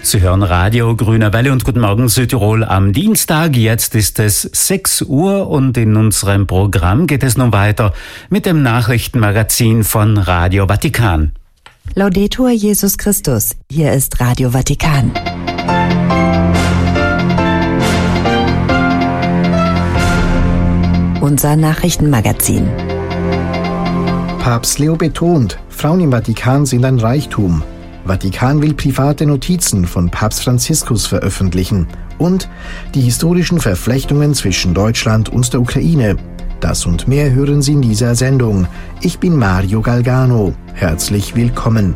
Sie hören Radio Grüne Welle und Guten Morgen Südtirol am Dienstag. Jetzt ist es 6 Uhr und in unserem Programm geht es nun weiter mit dem Nachrichtenmagazin von Radio Vatikan. Laudetur Jesus Christus. Hier ist Radio Vatikan. Unser Nachrichtenmagazin. Papst Leo betont, Frauen im Vatikan sind ein Reichtum. Vatikan will private Notizen von Papst Franziskus veröffentlichen. Und die historischen Verflechtungen zwischen Deutschland und der Ukraine. Das und mehr hören Sie in dieser Sendung. Ich bin Mario Galgano. Herzlich willkommen.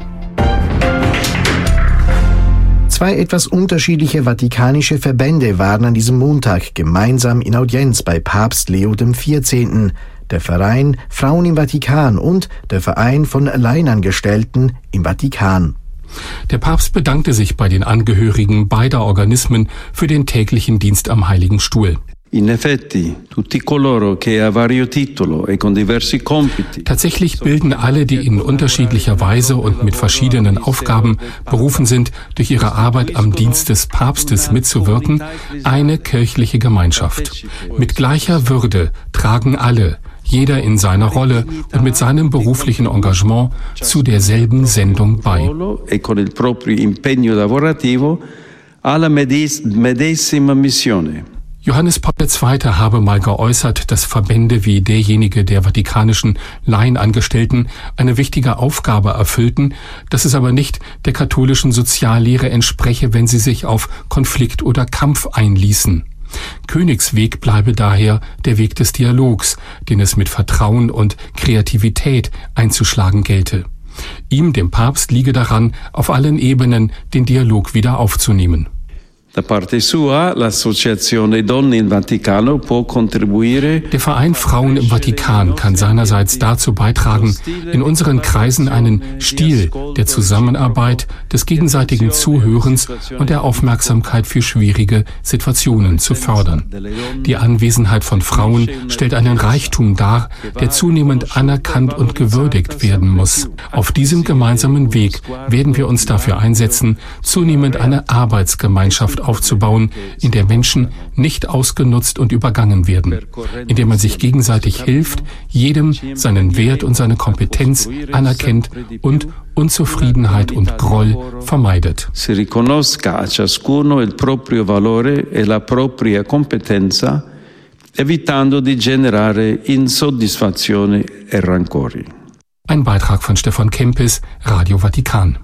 Zwei etwas unterschiedliche vatikanische Verbände waren an diesem Montag gemeinsam in Audienz bei Papst Leo XIV., der Verein Frauen im Vatikan und der Verein von Alleinangestellten im Vatikan. Der Papst bedankte sich bei den Angehörigen beider Organismen für den täglichen Dienst am Heiligen Stuhl. Tatsächlich bilden alle, die in unterschiedlicher Weise und mit verschiedenen Aufgaben berufen sind, durch ihre Arbeit am Dienst des Papstes mitzuwirken, eine kirchliche Gemeinschaft. Mit gleicher Würde tragen alle, jeder in seiner Rolle und mit seinem beruflichen Engagement, zu derselben Sendung bei. Johannes Paul II. Habe mal geäußert, dass Verbände wie derjenige der vatikanischen Laienangestellten eine wichtige Aufgabe erfüllten, dass es aber nicht der katholischen Soziallehre entspreche, wenn sie sich auf Konflikt oder Kampf einließen. Königsweg bleibe daher der Weg des Dialogs, den es mit Vertrauen und Kreativität einzuschlagen gelte. Ihm, dem Papst, liege daran, auf allen Ebenen den Dialog wieder aufzunehmen. Der Verein Frauen im Vatikan kann seinerseits dazu beitragen, in unseren Kreisen einen Stil der Zusammenarbeit, des gegenseitigen Zuhörens und der Aufmerksamkeit für schwierige Situationen zu fördern. Die Anwesenheit von Frauen stellt einen Reichtum dar, der zunehmend anerkannt und gewürdigt werden muss. Auf diesem gemeinsamen Weg werden wir uns dafür einsetzen, zunehmend eine Arbeitsgemeinschaft aufzubauen, in der Menschen nicht ausgenutzt und übergangen werden, in der man sich gegenseitig hilft, jedem seinen Wert und seine Kompetenz anerkennt und Unzufriedenheit und Groll vermeidet. Si riconosca a ciascuno il proprio valore e la propria competenza, evitando di generare insoddisfazione e rancori. Ein Beitrag von Stefan Kempis, Radio Vatikan.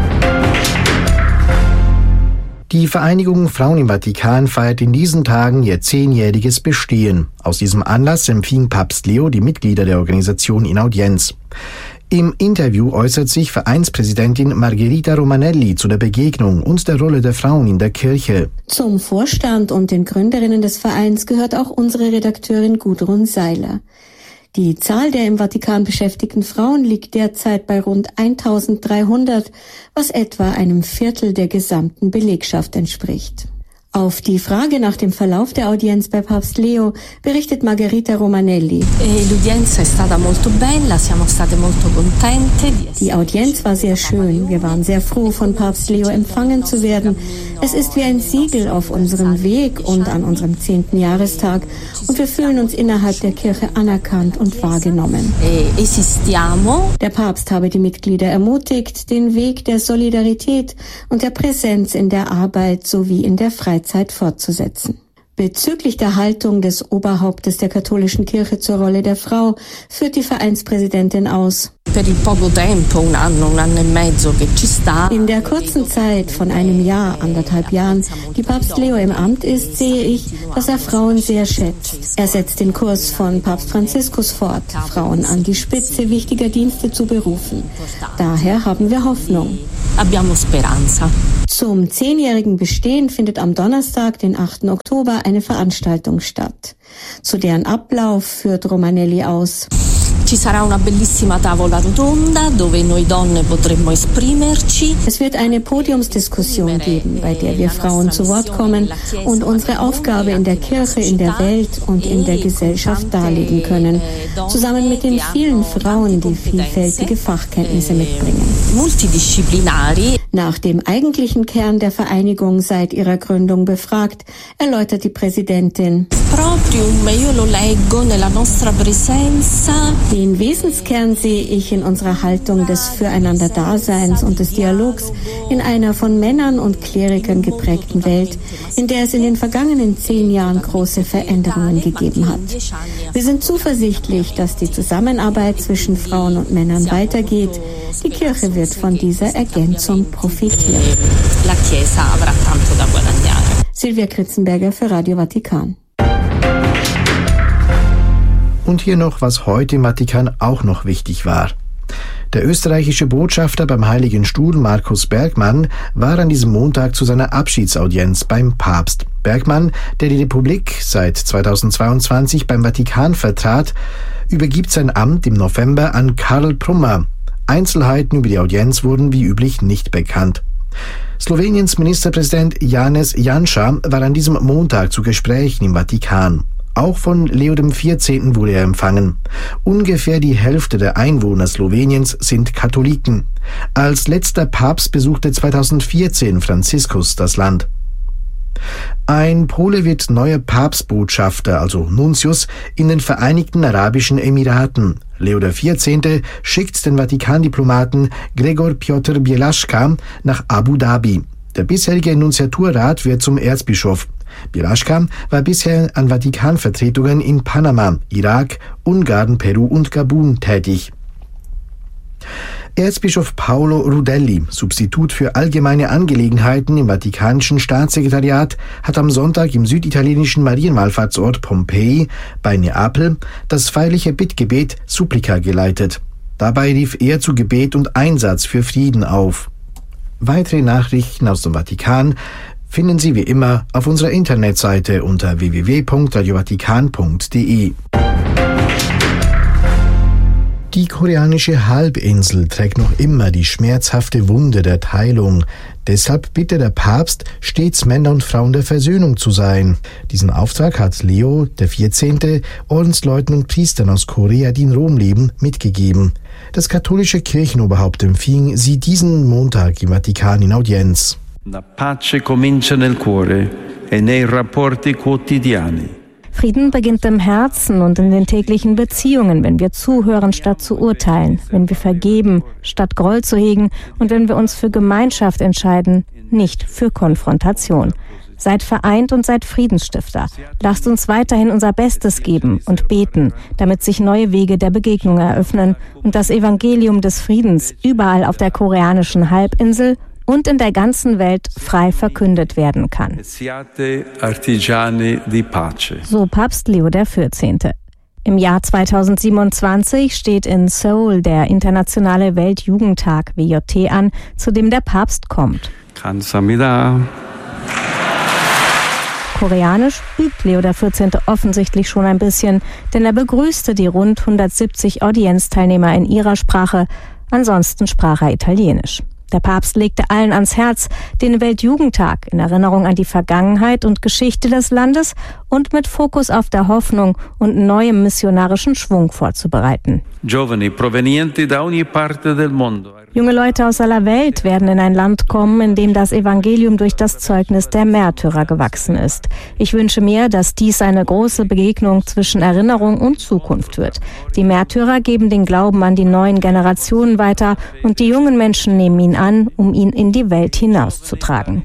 Die Vereinigung Frauen im Vatikan feiert in diesen Tagen ihr 10-jähriges Bestehen. Aus diesem Anlass empfing Papst Leo die Mitglieder der Organisation in Audienz. Im Interview äußert sich Vereinspräsidentin Margherita Romanelli zu der Begegnung und der Rolle der Frauen in der Kirche. Zum Vorstand und den Gründerinnen des Vereins gehört auch unsere Redakteurin Gudrun Seiler. Die Zahl der im Vatikan beschäftigten Frauen liegt derzeit bei rund 1300, was etwa einem Viertel der gesamten Belegschaft entspricht. Auf die Frage nach dem Verlauf der Audienz bei Papst Leo berichtet Margherita Romanelli. Die Audienz war sehr schön. Wir waren sehr froh, von Papst Leo empfangen zu werden. Es ist wie ein Siegel auf unserem Weg und an unserem 10. Jahrestag. Und wir fühlen uns innerhalb der Kirche anerkannt und wahrgenommen. Der Papst habe die Mitglieder ermutigt, den Weg der Solidarität und der Präsenz in der Arbeit sowie in der Freizeit fortzusetzen. Bezüglich der Haltung des Oberhauptes der katholischen Kirche zur Rolle der Frau führt die Vereinspräsidentin aus. In der kurzen Zeit von einem Jahr, 1,5 Jahren, die Papst Leo im Amt ist, sehe ich, dass er Frauen sehr schätzt. Er setzt den Kurs von Papst Franziskus fort, Frauen an die Spitze wichtiger Dienste zu berufen. Daher haben wir Hoffnung. Zum 10-jährigen Bestehen findet am Donnerstag, den 8. Oktober, eine Veranstaltung statt. Zu deren Ablauf führt Romanelli aus. Ci sarà una bellissima tavola rotonda dove noi donne potremmo esprimerci. Es wird eine Podiumsdiskussion geben, bei der wir Frauen zu Wort kommen und unsere Aufgabe in der Kirche, in der Welt und in der Gesellschaft darlegen können, zusammen mit den vielen Frauen, die vielfältige Fachkenntnisse mitbringen. Multidisziplinari. Nach dem eigentlichen Kern der Vereinigung seit ihrer Gründung befragt, erläutert die Präsidentin. Den Wesenskern sehe ich in unserer Haltung des Füreinander-Daseins und des Dialogs in einer von Männern und Klerikern geprägten Welt, in der es in den vergangenen 10 Jahren große Veränderungen gegeben hat. Wir sind zuversichtlich, dass die Zusammenarbeit zwischen Frauen und Männern weitergeht. Die Kirche wird von dieser Ergänzung profitieren. Silvia Kritzenberger für Radio Vatikan. Und hier noch, was heute im Vatikan auch noch wichtig war. Der österreichische Botschafter beim Heiligen Stuhl, Markus Bergmann, war an diesem Montag zu seiner Abschiedsaudienz beim Papst. Bergmann, der die Republik seit 2022 beim Vatikan vertrat, übergibt sein Amt im November an Karl Prummer. Einzelheiten über die Audienz wurden wie üblich nicht bekannt. Sloweniens Ministerpräsident Janez Janša war an diesem Montag zu Gesprächen im Vatikan. Auch von Leo XIV. Wurde er empfangen. Ungefähr die Hälfte der Einwohner Sloweniens sind Katholiken. Als letzter Papst besuchte 2014 Franziskus das Land. Ein Pole wird neuer Papstbotschafter, also Nuntius, in den Vereinigten Arabischen Emiraten. Leo XIV. Schickt den Vatikandiplomaten Gregor Piotr Bielaschka nach Abu Dhabi. Der bisherige Nunziaturrat wird zum Erzbischof. Bielaschka war bisher an Vatikanvertretungen in Panama, Irak, Ungarn, Peru und Gabun tätig. Erzbischof Paolo Rudelli, Substitut für allgemeine Angelegenheiten im Vatikanischen Staatssekretariat, hat am Sonntag im süditalienischen Marienwallfahrtsort Pompeji bei Neapel das feierliche Bittgebet Supplica geleitet. Dabei rief er zu Gebet und Einsatz für Frieden auf. Weitere Nachrichten aus dem Vatikan finden Sie wie immer auf unserer Internetseite unter www.radiovatikan.de. Die koreanische Halbinsel trägt noch immer die schmerzhafte Wunde der Teilung. Deshalb bittet der Papst, stets Männer und Frauen der Versöhnung zu sein. Diesen Auftrag hat Leo XIV. Ordensleuten und Priestern aus Korea, die in Rom leben, mitgegeben. Das katholische Kirchenoberhaupt empfing sie diesen Montag im Vatikan in Audienz. La pace comincia nel cuore e nei rapporti quotidiani. Frieden beginnt im Herzen und in den täglichen Beziehungen, wenn wir zuhören statt zu urteilen, wenn wir vergeben statt Groll zu hegen und wenn wir uns für Gemeinschaft entscheiden, nicht für Konfrontation. Seid vereint und seid Friedensstifter. Lasst uns weiterhin unser Bestes geben und beten, damit sich neue Wege der Begegnung eröffnen und das Evangelium des Friedens überall auf der koreanischen Halbinsel und in der ganzen Welt frei verkündet werden kann. So Papst Leo XIV. Im Jahr 2027 steht in Seoul der Internationale Weltjugendtag WJT an, zu dem der Papst kommt. Koreanisch übt Leo XIV. Offensichtlich schon ein bisschen, denn er begrüßte die rund 170 Audienzteilnehmer in ihrer Sprache, ansonsten sprach er Italienisch. Der Papst legte allen ans Herz, den Weltjugendtag in Erinnerung an die Vergangenheit und Geschichte des Landes und mit Fokus auf der Hoffnung und neuem missionarischen Schwung vorzubereiten. Junge Leute aus aller Welt werden in ein Land kommen, in dem das Evangelium durch das Zeugnis der Märtyrer gewachsen ist. Ich wünsche mir, dass dies eine große Begegnung zwischen Erinnerung und Zukunft wird. Die Märtyrer geben den Glauben an die neuen Generationen weiter und die jungen Menschen nehmen ihn an, um ihn in die Welt hinauszutragen.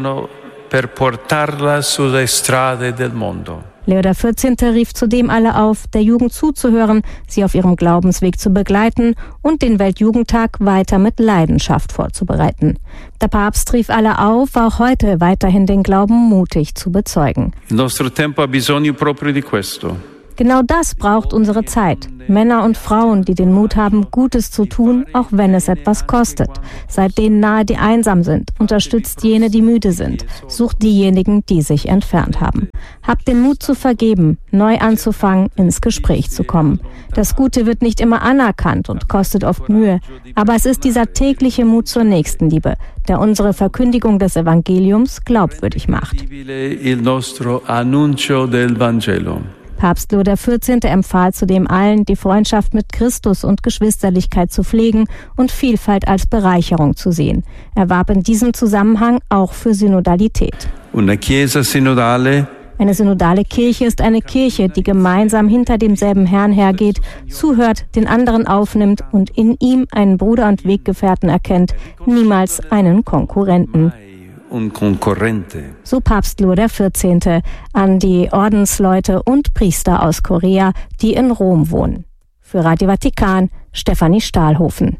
Leo XIV. Rief zudem alle auf, der Jugend zuzuhören, sie auf ihrem Glaubensweg zu begleiten und den Weltjugendtag weiter mit Leidenschaft vorzubereiten. Der Papst rief alle auf, auch heute weiterhin den Glauben mutig zu bezeugen. Genau das braucht unsere Zeit. Männer und Frauen, die den Mut haben, Gutes zu tun, auch wenn es etwas kostet. Seid denen nahe, die einsam sind. Unterstützt jene, die müde sind. Sucht diejenigen, die sich entfernt haben. Habt den Mut zu vergeben, neu anzufangen, ins Gespräch zu kommen. Das Gute wird nicht immer anerkannt und kostet oft Mühe. Aber es ist dieser tägliche Mut zur Nächstenliebe, der unsere Verkündigung des Evangeliums glaubwürdig macht. Papst Leo XIV. Empfahl zudem allen, die Freundschaft mit Christus und Geschwisterlichkeit zu pflegen und Vielfalt als Bereicherung zu sehen. Er warb in diesem Zusammenhang auch für Synodalität. Eine synodale Kirche ist eine Kirche, die gemeinsam hinter demselben Herrn hergeht, zuhört, den anderen aufnimmt und in ihm einen Bruder und Weggefährten erkennt, niemals einen Konkurrenten. So Papst Leo XIV. An die Ordensleute und Priester aus Korea, die in Rom wohnen. Für Radio Vatikan, Stefanie Stahlhofen.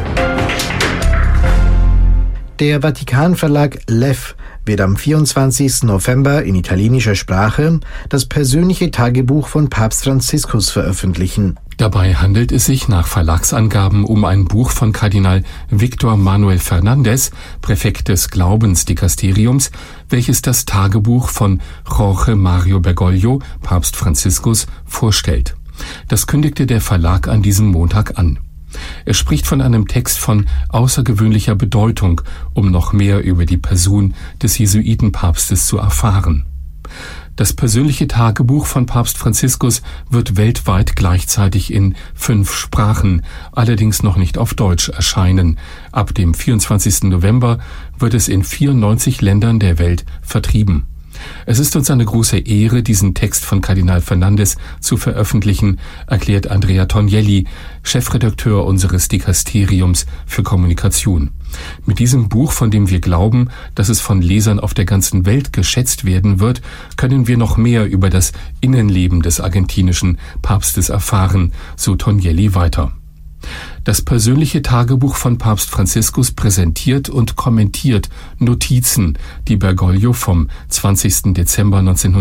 Der Vatikan-Verlag Lev wird am 24. November in italienischer Sprache das persönliche Tagebuch von Papst Franziskus veröffentlichen. Dabei handelt es sich nach Verlagsangaben um ein Buch von Kardinal Victor Manuel Fernández, Präfekt des Glaubensdikasteriums, welches das Tagebuch von Jorge Mario Bergoglio, Papst Franziskus, vorstellt. Das kündigte der Verlag an diesem Montag an. Er spricht von einem Text von außergewöhnlicher Bedeutung, um noch mehr über die Person des Jesuitenpapstes zu erfahren. Das persönliche Tagebuch von Papst Franziskus wird weltweit gleichzeitig in 5 Sprachen, allerdings noch nicht auf Deutsch erscheinen. Ab dem 24. November wird es in 94 Ländern der Welt vertrieben. Es ist uns eine große Ehre, diesen Text von Kardinal Fernández zu veröffentlichen, erklärt Andrea Tognelli, Chefredakteur unseres Dikasteriums für Kommunikation. Mit diesem Buch, von dem wir glauben, dass es von Lesern auf der ganzen Welt geschätzt werden wird, können wir noch mehr über das Innenleben des argentinischen Papstes erfahren, so Tognelli weiter. Das persönliche Tagebuch von Papst Franziskus präsentiert und kommentiert Notizen, die Bergoglio vom 20. Dezember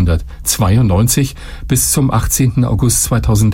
1992 bis zum 18. August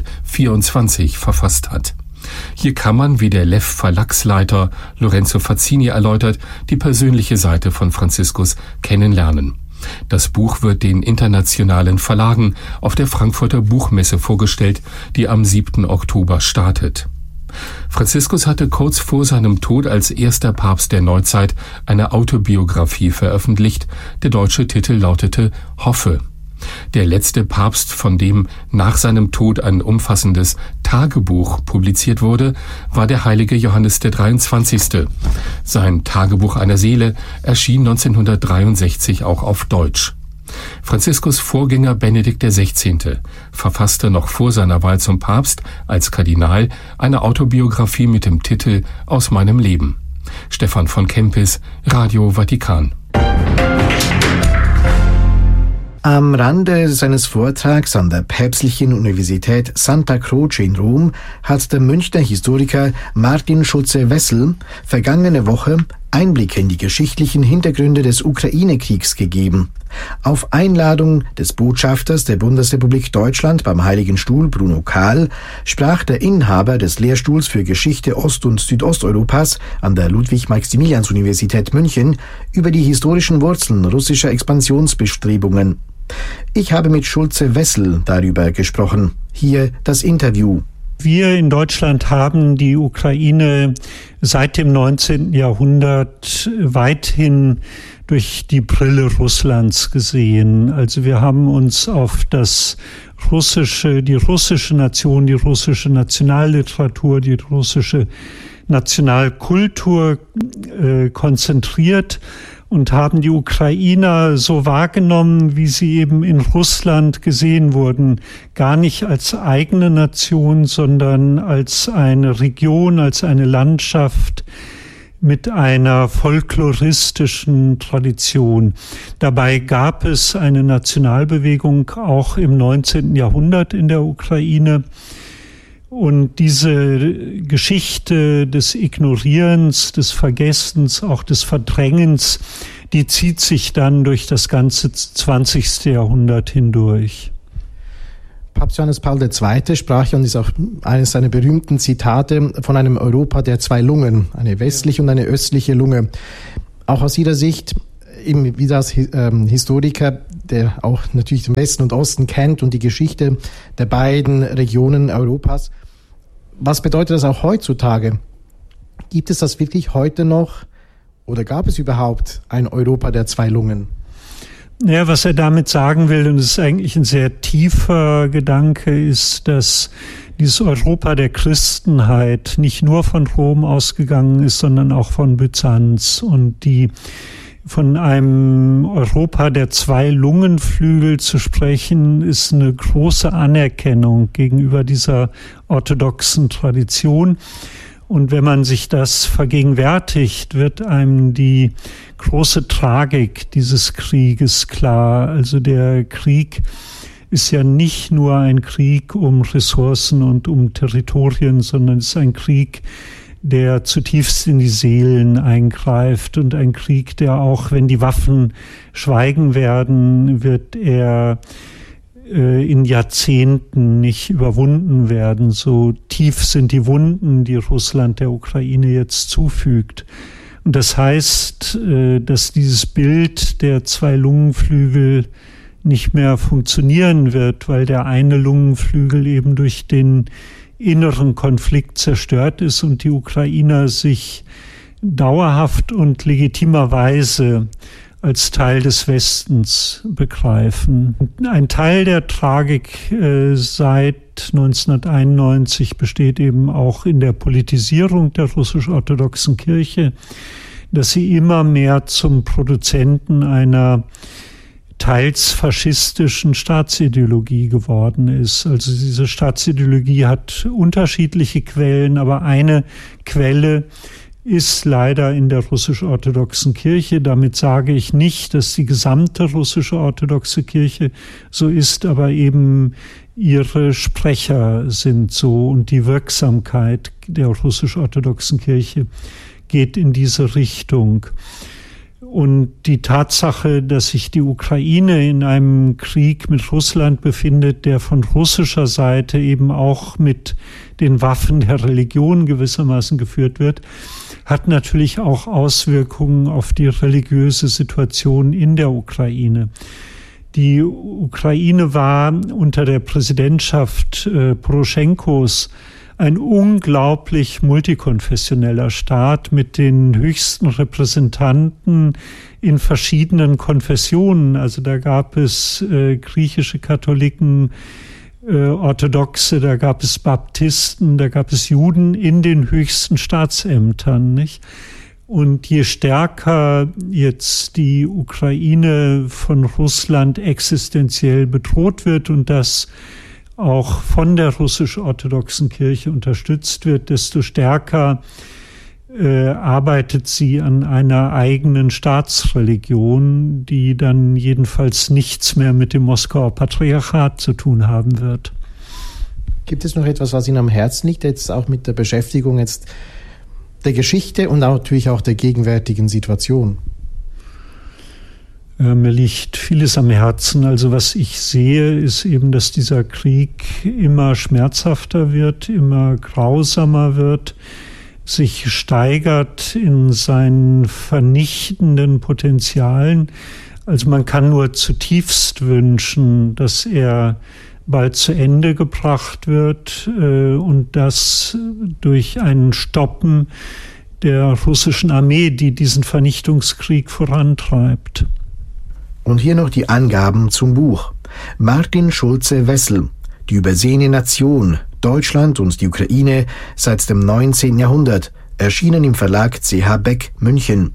2024 verfasst hat. Hier kann man, wie der Lev-Verlagsleiter Lorenzo Fazzini erläutert, die persönliche Seite von Franziskus kennenlernen. Das Buch wird den internationalen Verlagen auf der Frankfurter Buchmesse vorgestellt, die am 7. Oktober startet. Franziskus hatte kurz vor seinem Tod als erster Papst der Neuzeit eine Autobiografie veröffentlicht. Der deutsche Titel lautete Hoffe. Der letzte Papst, von dem nach seinem Tod ein umfassendes Tagebuch publiziert wurde, war der heilige Johannes der 23. Sein Tagebuch einer Seele erschien 1963 auch auf Deutsch. Franziskus Vorgänger Benedikt XVI. Verfasste noch vor seiner Wahl zum Papst als Kardinal eine Autobiografie mit dem Titel Aus meinem Leben. Stefan von Kempis, Radio Vatikan. Am Rande seines Vortrags an der Päpstlichen Universität Santa Croce in Rom hat der Münchner Historiker Martin Schulze-Wessel vergangene Woche Einblicke in die geschichtlichen Hintergründe des Ukraine-Kriegs gegeben. Auf Einladung des Botschafters der Bundesrepublik Deutschland beim Heiligen Stuhl, Bruno Kahl, sprach der Inhaber des Lehrstuhls für Geschichte Ost- und Südosteuropas an der Ludwig-Maximilians-Universität München über die historischen Wurzeln russischer Expansionsbestrebungen. Ich habe mit Schulze-Wessel darüber gesprochen. Hier das Interview. Wir in Deutschland haben die Ukraine seit dem 19. Jahrhundert weithin durch die Brille Russlands gesehen. Also wir haben uns auf die russische Nation, die russische Nationalliteratur, die russische Nationalkultur konzentriert und haben die Ukrainer so wahrgenommen, wie sie eben in Russland gesehen wurden. Gar nicht als eigene Nation, sondern als eine Region, als eine Landschaft mit einer folkloristischen Tradition. Dabei gab es eine Nationalbewegung auch im 19. Jahrhundert in der Ukraine. Und diese Geschichte des Ignorierens, des Vergessens, auch des Verdrängens, die zieht sich dann durch das ganze 20. Jahrhundert hindurch. Papst Johannes Paul II. Sprach und ist auch eines seiner berühmten Zitate von einem Europa der zwei Lungen, eine westliche und eine östliche Lunge. Auch aus Ihrer Sicht, eben wieder als Historiker, der auch natürlich den Westen und Osten kennt und die Geschichte der beiden Regionen Europas, was bedeutet das auch heutzutage? Gibt es das wirklich heute noch oder gab es überhaupt ein Europa der zwei Lungen? Ja, was er damit sagen will, und es ist eigentlich ein sehr tiefer Gedanke, ist, dass dieses Europa der Christenheit nicht nur von Rom ausgegangen ist, sondern auch von Byzanz. Und von einem Europa der zwei Lungenflügel zu sprechen, ist eine große Anerkennung gegenüber dieser orthodoxen Tradition. Und wenn man sich das vergegenwärtigt, wird einem die große Tragik dieses Krieges klar. Also der Krieg ist ja nicht nur ein Krieg um Ressourcen und um Territorien, sondern es ist ein Krieg, der zutiefst in die Seelen eingreift und ein Krieg, der auch, wenn die Waffen schweigen werden, wird er in Jahrzehnten nicht überwunden werden. So tief sind die Wunden, die Russland der Ukraine jetzt zufügt. Und das heißt, dass dieses Bild der zwei Lungenflügel nicht mehr funktionieren wird, weil der eine Lungenflügel eben durch den inneren Konflikt zerstört ist und die Ukrainer sich dauerhaft und legitimerweise als Teil des Westens begreifen. Ein Teil der Tragik seit 1991 besteht eben auch in der Politisierung der russisch-orthodoxen Kirche, dass sie immer mehr zum Produzenten einer teils faschistischen Staatsideologie geworden ist. Also diese Staatsideologie hat unterschiedliche Quellen, aber eine Quelle ist leider in der russisch-orthodoxen Kirche. Damit sage ich nicht, dass die gesamte russische-orthodoxe Kirche so ist, aber eben ihre Sprecher sind so und die Wirksamkeit der russisch-orthodoxen Kirche geht in diese Richtung. Und die Tatsache, dass sich die Ukraine in einem Krieg mit Russland befindet, der von russischer Seite eben auch mit den Waffen der Religion gewissermaßen geführt wird, hat natürlich auch Auswirkungen auf die religiöse Situation in der Ukraine. Die Ukraine war unter der Präsidentschaft Poroschenkos ein unglaublich multikonfessioneller Staat mit den höchsten Repräsentanten in verschiedenen Konfessionen. Also da gab es griechische Katholiken, Orthodoxe, da gab es Baptisten, da gab es Juden in den höchsten Staatsämtern, nicht? Und je stärker jetzt die Ukraine von Russland existenziell bedroht wird und das auch von der russisch-orthodoxen Kirche unterstützt wird, desto stärker arbeitet sie an einer eigenen Staatsreligion, die dann jedenfalls nichts mehr mit dem Moskauer Patriarchat zu tun haben wird. Gibt es noch etwas, was Ihnen am Herzen liegt, jetzt auch mit der Beschäftigung jetzt der Geschichte und natürlich auch der gegenwärtigen Situation? Mir liegt vieles am Herzen. Also was ich sehe, ist eben, dass dieser Krieg immer schmerzhafter wird, immer grausamer wird, sich steigert in seinen vernichtenden Potenzialen. Also man kann nur zutiefst wünschen, dass er bald zu Ende gebracht wird und das durch ein Stoppen der russischen Armee, die diesen Vernichtungskrieg vorantreibt. Und hier noch die Angaben zum Buch. Martin Schulze-Wessel, Die übersehene Nation, Deutschland und die Ukraine seit dem 19. Jahrhundert, erschienen im Verlag CH Beck, München.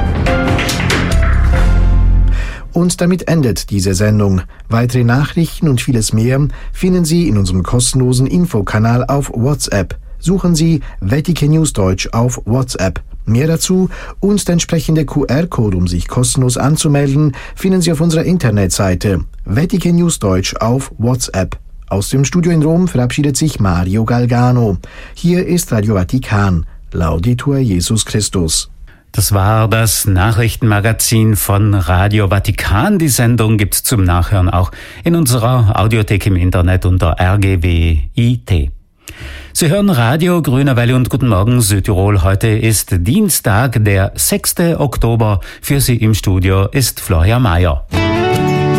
Und damit endet diese Sendung. Weitere Nachrichten und vieles mehr finden Sie in unserem kostenlosen Infokanal auf WhatsApp. Suchen Sie Vatikan News Deutsch auf WhatsApp. Mehr dazu und der entsprechende QR-Code, um sich kostenlos anzumelden, finden Sie auf unserer Internetseite Vatikan News Deutsch auf WhatsApp. Aus dem Studio in Rom verabschiedet sich Mario Galgano. Hier ist Radio Vatikan. Laudetur Jesus Christus. Das war das Nachrichtenmagazin von Radio Vatikan. Die Sendung gibt's zum Nachhören auch in unserer Audiothek im Internet unter rgw.it. Sie hören Radio Grüne Welle und Guten Morgen Südtirol. Heute ist Dienstag, der 6. Oktober. Für Sie im Studio ist Florian Mayer.